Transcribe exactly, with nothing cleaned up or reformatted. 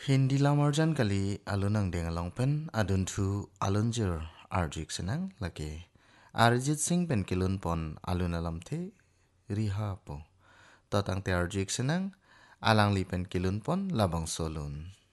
Hindi lamarjan kali alunang dengalong pen adun thu alunjur arjik senang lagi. Arjit Singh pen kilun pon alun alam the riha po. Totang te arjik senang alang li pen kilun pon labang solun.